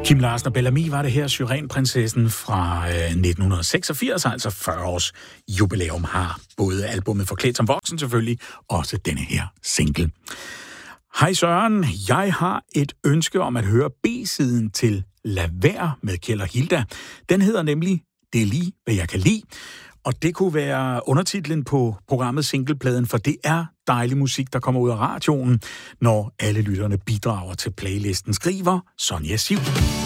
Kim Larsen og Bellamy var det her, Syrenprinsessen fra 1986, altså 40 års jubilæum, har både albumet Forklædt som voksen selvfølgelig, også denne her single. Hej Søren, jeg har et ønske om at høre B-siden til Lad være med Kjeld og Hilda. Den hedder nemlig Det er lige, hvad jeg kan lide. Og det kunne være undertitlen på programmet Singlepladen, for det er dejlig musik, der kommer ud af radioen, når alle lytterne bidrager til playlisten, skriver Sonja Siv.